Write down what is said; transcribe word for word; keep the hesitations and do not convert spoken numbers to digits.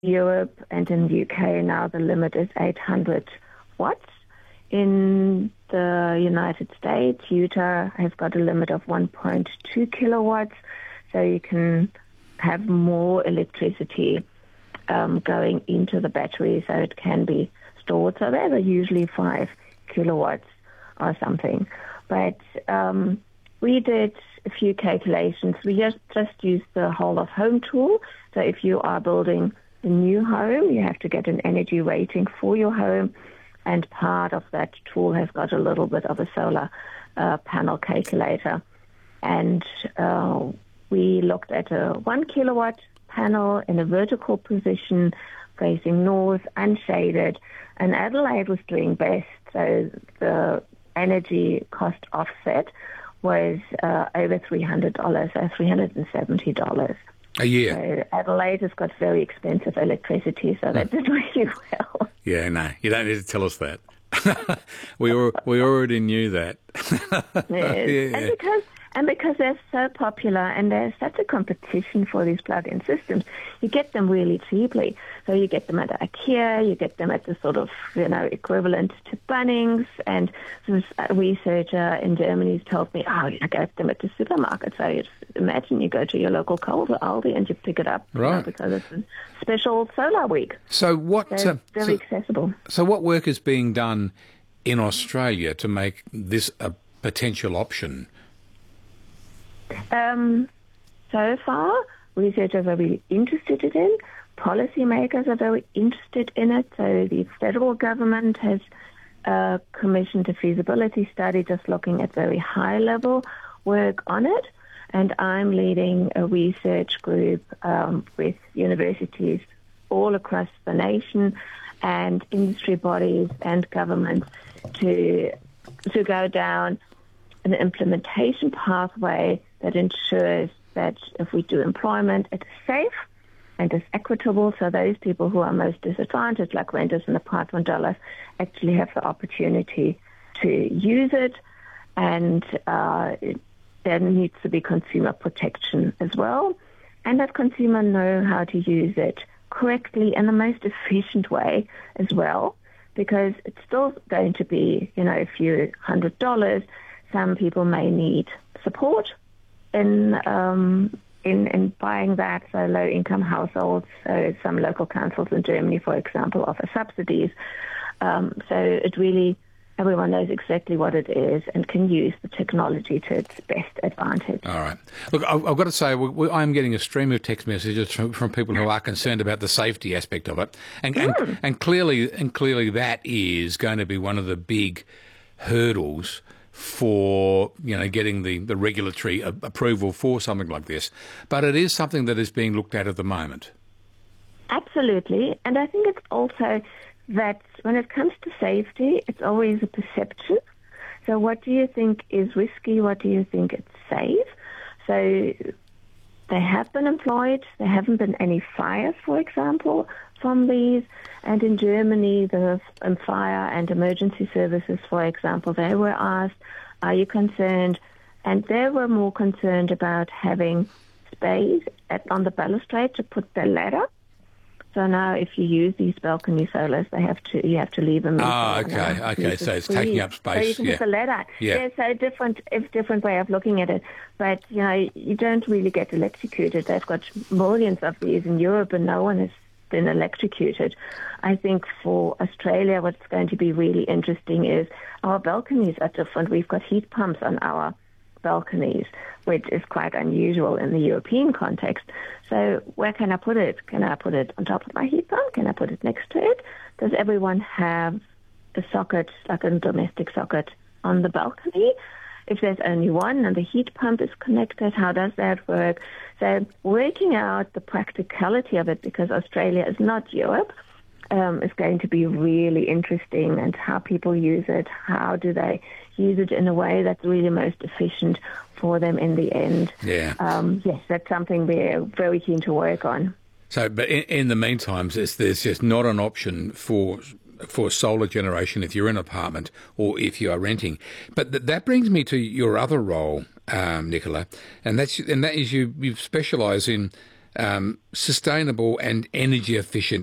Europe and in the U K now the limit is eight hundred watts. In the United States, Utah has got a limit of one point two kilowatts, so you can have more electricity um, going into the battery, so it can be stored. So they're usually five kilowatts or something. But um, we did a few calculations. We just, just used the whole of home tool. So if you are building a new home, you have to get an energy rating for your home, and part of that tool has got a little bit of a solar uh, panel calculator. And uh, we looked at a one kilowatt panel in a vertical position facing north, unshaded, and Adelaide was doing best. So the energy cost offset was uh, over three hundred dollars, so three hundred seventy dollars. A year. So Adelaide has got very expensive electricity, so that did really well. Yeah, no, you don't need to tell us that. we were, we already knew that. Yes. Yeah. And because and because they're so popular and there's such a competition for these plug-in systems, you get them really cheaply. So you get them at IKEA, you get them at the sort of, you know, equivalent to Bunnings. And this researcher in Germany told me, oh, I get them at the supermarket. So you imagine you go to your local Coles or Aldi and you pick it up, right? You know, because it's a special solar week. So what? So uh, very so, accessible. So what work is being done in Australia to make this a potential option? Um, so far, researchers are really interested in it. Policymakers are very interested in it. So the federal government has uh, commissioned a feasibility study just looking at very high-level work on it. And I'm leading a research group um, with universities all across the nation and industry bodies and governments to to go down an implementation pathway that ensures that if we do employment, it's safe and it's equitable, so those people who are most disadvantaged, like renters and apartment dwellers, actually have the opportunity to use it. And uh, there needs to be consumer protection as well, and that consumers know how to use it correctly in the most efficient way as well, because it's still going to be, you know, a few hundred dollars. Some people may need support in um, in, in buying that, so low-income households. So some local councils in Germany, for example, offer subsidies. Um, so it really, everyone knows exactly what it is and can use the technology to its best advantage. All right. Look, I've, I've got to say, we, we, I'm getting a stream of text messages from, from people who are concerned about the safety aspect of it, and, and, Mm. and clearly, and clearly, that is going to be one of the big hurdles for, you know, getting the, the regulatory a- approval for something like this. But it is something that is being looked at at the moment. Absolutely. And I think it's also that when it comes to safety, it's always a perception. So what do you think is risky? What do you think is safe? So they have been employed. There haven't been any fires, for example, from these. And in Germany, the um, fire and emergency services, for example, they were asked, are you concerned? And they were more concerned about having space at, on the balustrade to put their ladder. So now, if you use these balcony solars, they have to you have to leave them. Ah, okay, okay. So it's taking up space. So you can yeah. put the ladder. Yeah. yeah. So a different, a different way of looking at it. But you know, you don't really get electrocuted. They've got millions of these in Europe, and no one has been electrocuted. I think for Australia, what's going to be really interesting is our balconies are different. We've got heat pumps on our balconies, which is quite unusual in the European context. So where can I put it? Can I put it on top of my heat pump? Can I put it next to it? Does everyone have a socket, like a domestic socket, on the balcony? If there's only one and the heat pump is connected, how does that work? So working out the practicality of it, because Australia is not Europe, um, is going to be really interesting, and how people use it, how do they use it in a way that's really most efficient for them in the end. Yeah. Um, yes, that's something we're very keen to work on. So, but in, in the meantime, there's, there's just not an option for for solar generation if you're in an apartment or if you are renting. But th- that brings me to your other role, um, Nicola, and that's and that is you you specialise in um, sustainable and energy efficient